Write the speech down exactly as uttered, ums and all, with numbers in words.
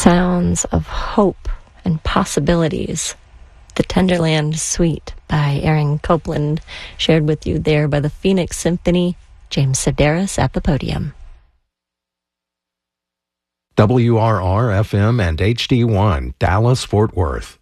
Sounds of hope and possibilities. The Tenderland Suite by Aaron Copland, shared with you there by the Phoenix Symphony. James Sedaris at the podium. W R R F M and H D one, Dallas, Fort Worth.